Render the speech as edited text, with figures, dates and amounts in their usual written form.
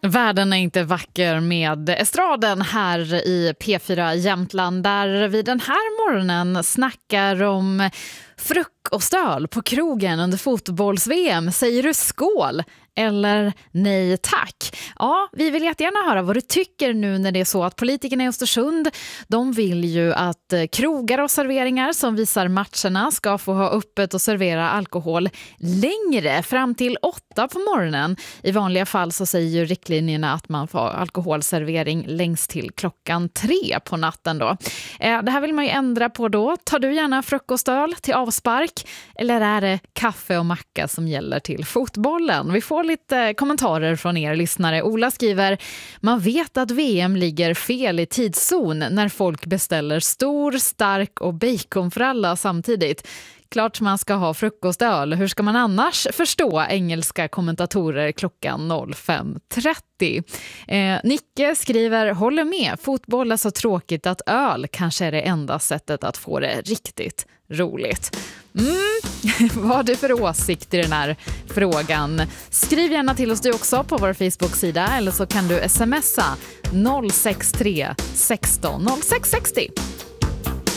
Världen är inte vacker med estraden här i P4 Jämtland, där vi den här morgonen snackar om frukost på krogen under fotbolls-VM. Säger du skål eller nej tack? Ja, vi vill jättegärna höra vad du tycker nu när det är så att politikerna i Östersund, de vill ju att krogar och serveringar som visar matcherna ska få ha öppet och servera alkohol längre, fram till 8 på morgonen. I vanliga fall så säger ju riktlinjerna att man får alkoholservering längst till klockan 3 på natten då. Det här vill man ju ändra på då. Tar du gärna frukostöl till avspark eller är det kaffe och macka som gäller till fotbollen? Vi får lite kommentarer från er lyssnare. Ola skriver: man vet att VM ligger fel i tidszon när folk beställer stor, stark och baconfralla samtidigt. Klart man ska ha frukostöl. Hur ska man annars förstå engelska kommentatorer klockan 05.30? Nicke skriver: håller med. Fotboll är så tråkigt att öl kanske är det enda sättet att få det riktigt roligt. Vad har du för åsikt i den här frågan? Skriv gärna till oss du också på vår Facebook-sida, eller så kan du smsa 063 16 0660.